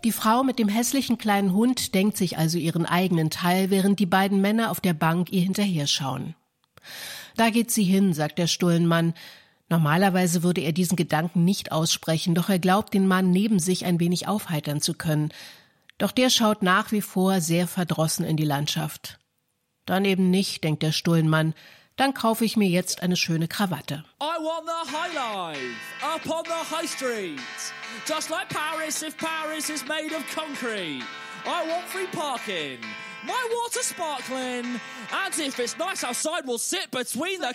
Die Frau mit dem hässlichen kleinen Hund denkt sich also ihren eigenen Teil, während die beiden Männer auf der Bank ihr hinterher schauen. Da geht sie hin, sagt der Stullenmann. Normalerweise würde er diesen Gedanken nicht aussprechen, doch er glaubt, den Mann neben sich ein wenig aufheitern zu können. Doch der schaut nach wie vor sehr verdrossen in die Landschaft. Dann eben nicht, denkt der Stullenmann. Dann kaufe ich mir jetzt eine schöne Krawatte. I want the high life, up on the high street. Just like Paris, if Paris is made of concrete. I want free parking, my water sparkling. And if it's nice outside, we'll sit between the